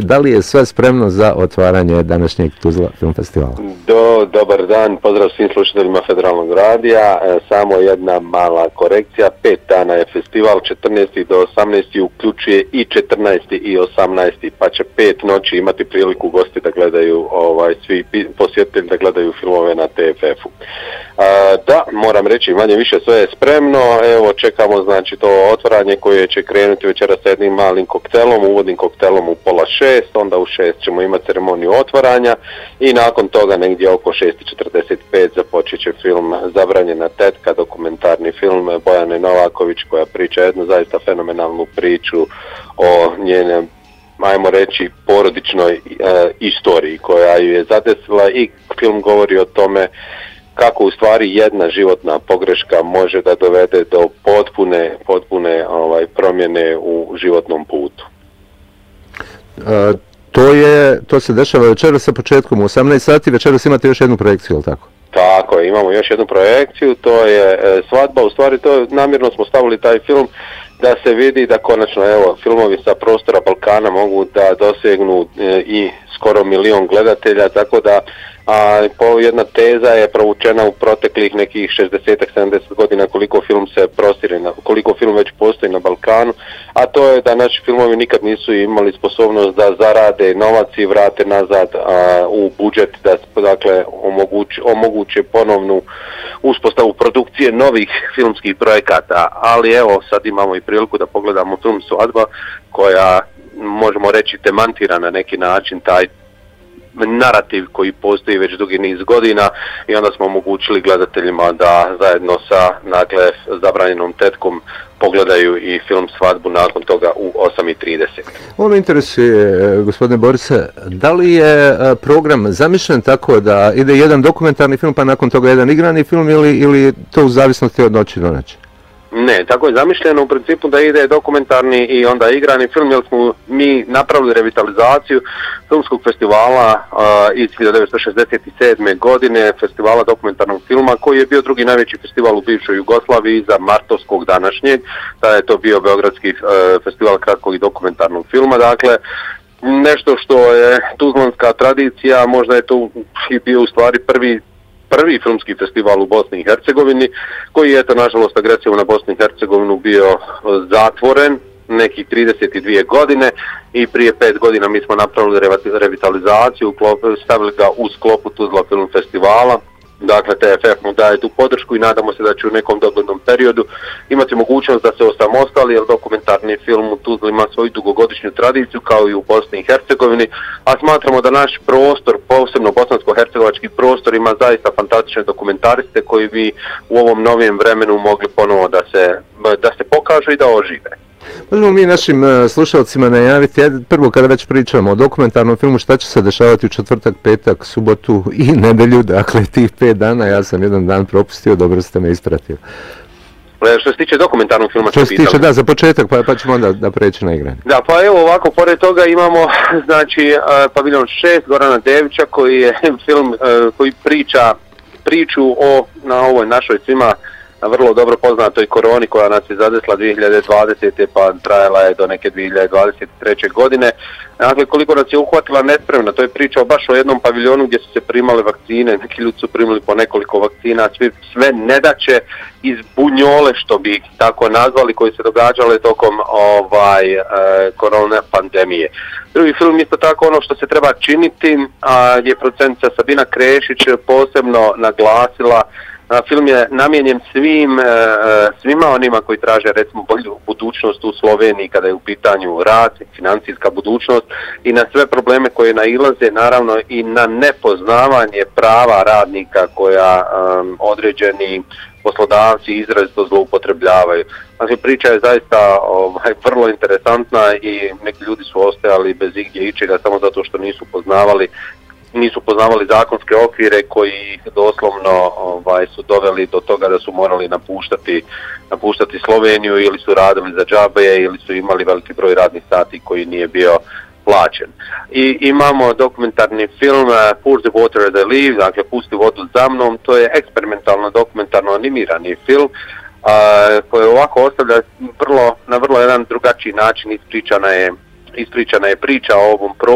da li je sve spremno za otvaranje današnjeg Tuzla Film Festivala? Dobar dan, pozdrav svim slušateljima Federalnog radija. Samo jedna mala korekcija, 5 dana je festival, 14. do 18. uključuje i 14. i 18. pa će 5 noći imati priliku gosti da gledaju, svi posjetitelji da gledaju filmove na TFF-u. Da, moram reći, manje više sve je spremno, evo čekamo znači to otvaranje koje će krenuti večeras sa jednim malim koktelom, uvodnim koktelom u 5:30, onda u 6 ćemo imati ceremoniju otvaranja i nakon toga negdje oko 6:45 započet će film Zabranjena tetka, dokumentarni film Bojane Novaković koja priča jednu zaista fenomenalnu priču o njenem, ajmo reći, porodičnoj istoriji koja ju je zadesila i film govori o tome kako u stvari jedna životna pogreška može da dovede do potpune promjene u životnom putu. To se dešava večeras sa početkom u 18 sati, večeras imate još jednu projekciju, je li tako? Tako je, imamo još jednu projekciju, to je Svadba, u stvari to namjerno smo stavili taj film da se vidi da konačno filmovi sa prostora Balkana mogu da dosegnu i skoro 1 milion gledatelja, tako da jedna teza je provučena u proteklih nekih 60-70 godina koliko film se prostire, koliko film već postoji na Balkanu, a to je da naši filmovi nikad nisu imali sposobnost da zarade novac i vrate nazad u budžet, da dakle omoguće ponovnu uspostavu produkcije novih filmskih projekata, ali evo sad imamo i priliku da pogledamo film Svadba koja možemo reći demantira na neki način taj narativ koji postoji već dugi niz godina i onda smo omogućili gledateljima da zajedno sa Zabranjenom tetkom pogledaju i film Svadbu nakon toga u 8:30. Ovo me interesuje, gospodine Borise, da li je program zamišljen tako da ide jedan dokumentarni film pa nakon toga jedan igrani film ili to u zavisnosti od noći do noći? Ne, tako je zamišljeno u principu da ide dokumentarni i onda igrani film, jer smo mi napravili revitalizaciju filmskog festivala iz 1967. godine, festivala dokumentarnog filma, koji je bio drugi najveći festival u bivšoj Jugoslaviji iza martovskog današnjeg, tada je to bio Beogradski festival kratkog i dokumentarnog filma, dakle nešto što je tuzlanska tradicija, možda je to i bio u stvari prvi filmski festival u Bosni i Hercegovini, koji je, nažalost, agresijom na Bosnu i Hercegovinu bio zatvoren nekih 32 godine i prije 5 godina mi smo napravili revitalizaciju, stavili ga u sklopu Tuzla Film Festivala. Dakle, TFF mu daje tu podršku i nadamo se da će u nekom doglednom periodu imati mogućnost da se osamostali, jer dokumentarni film u Tuzli ima svoju dugogodišnju tradiciju kao i u Bosni i Hercegovini, a smatramo da naš prostor, posebno bosansko-hercegovački prostor, ima zaista fantastične dokumentariste koji bi u ovom novijem vremenu mogli ponovo da se pokažu i da ožive. Možemo mi našim slušalcima najaviti, prvo kada već pričamo o dokumentarnom filmu, šta će se dešavati u četvrtak, petak, subotu i nedelju, dakle tih 5 dana, ja sam jedan dan propustio, dobro ste me ispratili. Što se tiče dokumentarnog filma, što se tiče, da, za početak, pa ćemo onda da preći na igranje. Da, pa evo ovako, pored toga imamo, znači, Paviljon 6, Gorana Devića, koji je film koji priču na ovoj našoj svima vrlo dobro poznatoj koroni koja nas je zadesla 2020. pa trajala je do neke 2023. godine. Dakle, koliko nas je uhvatila nespremna, to je priča baš o jednom paviljonu gdje su se primale vakcine, neki ljudi su primali po nekoliko vakcina, sve nedaće iz bunjole, što bi tako nazvali, koji se događale tokom korona pandemije. Drugi film isto tako ono što se treba činiti, je producentica Sabina Krešić posebno naglasila. Film je namijenjen svima onima koji traže recimo bolju budućnost u Sloveniji kada je u pitanju rad, financijska budućnost i na sve probleme koje nailaze, naravno i na nepoznavanje prava radnika koja određeni poslodavci izrazito zloupotrebljavaju. Znači, priča je zaista vrlo interesantna i neki ljudi su ostajali bez igdje ičega samo zato što nisu poznavali zakonske okvire koji doslovno su doveli do toga da su morali napuštati Sloveniju ili su radili za džabe ili su imali veliki broj radnih sati koji nije bio plaćen. I imamo dokumentarni film Pour the Water as I Live, dakle Pusti vodu za mnom, to je eksperimentalno dokumentarno animirani film koji ovako ostavlja na vrlo jedan drugačiji način ispričana je priča o ovom